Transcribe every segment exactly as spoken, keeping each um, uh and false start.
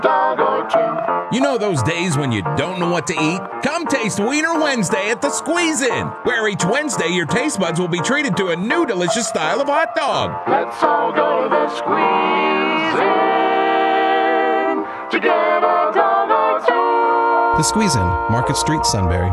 dog or two. You know those days when you don't know what to eat? Come taste Wiener Wednesday at the Squeeze In, where each Wednesday your taste buds will be treated to a new delicious style of hot dog. Let's all go to the Squeeze In to get a dog or two. The Squeeze In, Market Street, Sunbury.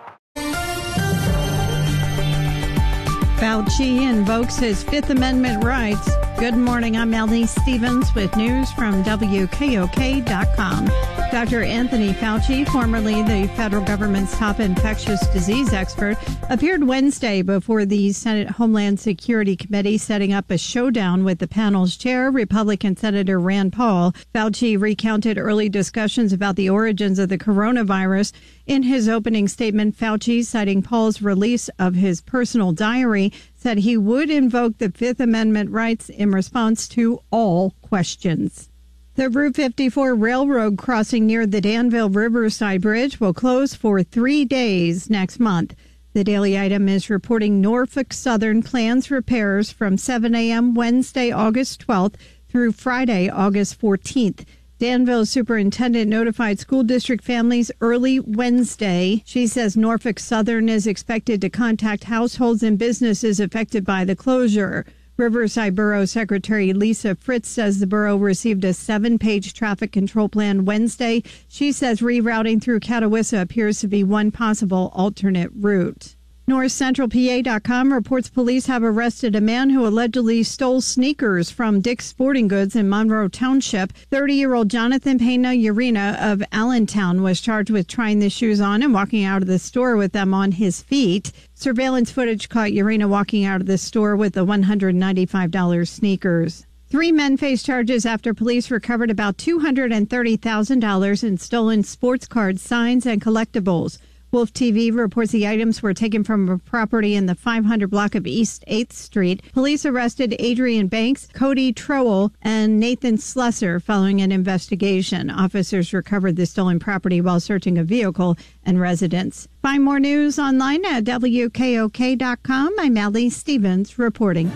Fauci invokes his Fifth Amendment rights. Good morning, I'm Melanie Stevens with news from W K O K dot com. Doctor Anthony Fauci, formerly the federal government's top infectious disease expert, appeared Wednesday before the Senate Homeland Security Committee, setting up a showdown with the panel's chair, Republican Senator Rand Paul. Fauci recounted early discussions about the origins of the coronavirus. In his opening statement, Fauci, citing Paul's release of his personal diary, said he would invoke the Fifth Amendment rights in response to all questions. The Route fifty-four railroad crossing near the Danville Riverside Bridge will close for three days next month. The Daily Item is reporting Norfolk Southern plans repairs from seven a.m. Wednesday, August twelfth through Friday, August fourteenth. Danville superintendent notified school district families early Wednesday. She says Norfolk Southern is expected to contact households and businesses affected by the closure. Riverside Borough Secretary Lisa Fritz says the borough received a seven-page traffic control plan Wednesday. She says rerouting through Catawissa appears to be one possible alternate route. North Central P A dot com reports police have arrested a man who allegedly stole sneakers from Dick's Sporting Goods in Monroe Township. thirty-year-old Jonathan Pena Urena of Allentown was charged with trying the shoes on and walking out of the store with them on his feet. Surveillance footage caught Urena walking out of the store with the one hundred ninety-five dollars sneakers. Three men face charges after police recovered about two hundred thirty thousand dollars in stolen sports cards, signs, and collectibles. Wolf T V reports the items were taken from a property in the five hundred block of East eighth Street. Police arrested Adrian Banks, Cody Trowell, and Nathan Slesser following an investigation. Officers recovered the stolen property while searching a vehicle and residence. Find more news online at W K O K dot com. I'm Allie Stevens reporting.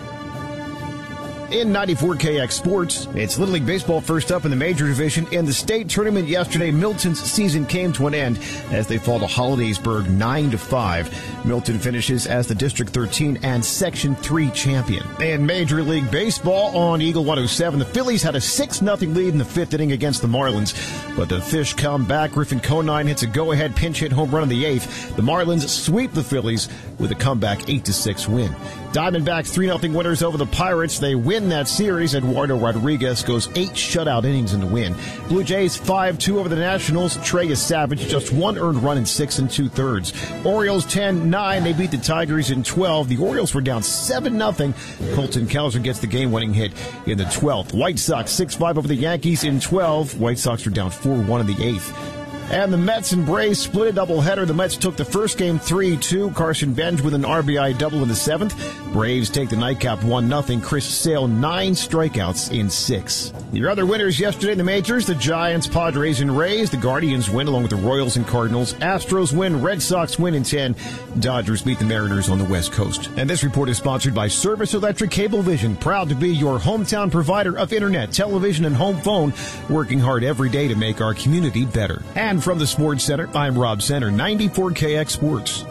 In ninety-four K X Sports, it's Little League Baseball first up in the major division. In the state tournament yesterday, Milton's season came to an end as they fall to Hollidaysburg nine to five. Milton finishes as the District thirteen and Section three champion. In Major League Baseball on Eagle one oh seven, the Phillies had a six nothing lead in the fifth inning against the Marlins, but the Fish come back. Griffin Conine hits a go-ahead pinch hit home run in the eighth. The Marlins sweep the Phillies with a comeback eight to six win. Diamondbacks three nothing winners over the Pirates. They win that series. Eduardo Rodriguez goes eight shutout innings in the win. Blue Jays five two over the Nationals. Trey Savage just one earned run in six and two-thirds. Orioles ten nine. They beat the Tigers in twelve. The Orioles were down seven nothing. Colton Cowser gets the game-winning hit in the twelfth. White Sox six five over the Yankees in twelve. White Sox are down four one in the eighth. And the Mets and Braves split a doubleheader. The Mets took the first game three two. Carson Benj with an R B I double in the seventh. Braves take the nightcap one nothing. Chris Sale, nine strikeouts in six. Your other winners yesterday in the majors, the Giants, Padres, and Rays. The Guardians win along with the Royals and Cardinals. Astros win. Red Sox win in ten. Dodgers beat the Mariners on the West Coast. And this report is sponsored by Service Electric Cablevision, proud to be your hometown provider of internet, television, and home phone, working hard every day to make our community better. And from the Sports Center, I'm Rob Center, ninety-four K X Sports.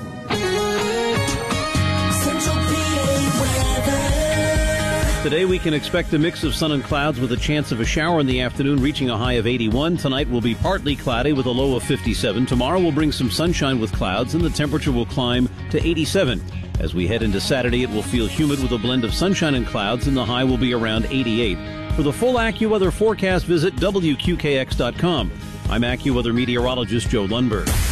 Today we can expect a mix of sun and clouds with a chance of a shower in the afternoon, reaching a high of eighty-one. Tonight will be partly cloudy with a low of fifty-seven. Tomorrow will bring some sunshine with clouds, and the temperature will climb to eighty-seven. As we head into Saturday, it will feel humid with a blend of sunshine and clouds, and the high will be around eighty-eight. For the full AccuWeather forecast, visit W Q K X dot com. I'm AccuWeather meteorologist Joe Lundberg.